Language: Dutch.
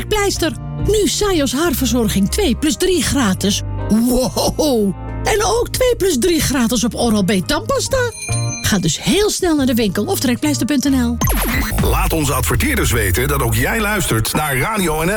Trekpleister. Nu Sajos haarverzorging 2 plus 3 gratis. Wow! En ook 2 plus 3 gratis op Oral-B tandpasta. Ga dus heel snel naar de winkel of trekpleister.nl. Laat onze adverteerders weten dat ook jij luistert naar Radio NL.